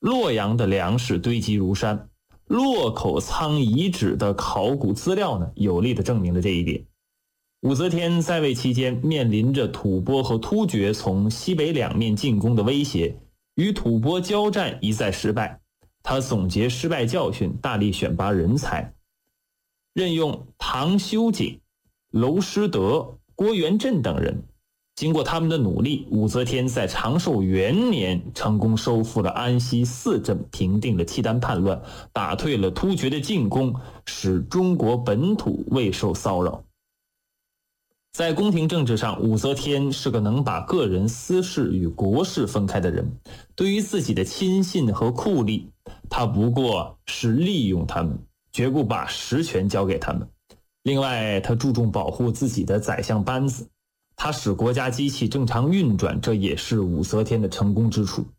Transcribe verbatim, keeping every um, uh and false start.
洛阳的粮食堆积如山，洛口仓遗址的考古资料呢，有力地证明了这一点。武则天在位期间，面临着吐蕃和突厥从西北两面进攻的威胁，与吐蕃交战一再失败。他总结失败教训，大力选拔人才，任用唐修景、娄师德、郭元振等人。经过他们的努力，武则天在长寿元年成功收复了安西四镇，平定了契丹叛乱，打退了突厥的进攻，使中国本土未受骚扰。在宫廷政治上，武则天是个能把个人私事与国事分开的人。对于自己的亲信和酷吏，她不过是利用他们，绝不把实权交给他们。另外，她注重保护自己的宰相班子，她使国家机器正常运转，这也是武则天的成功之处。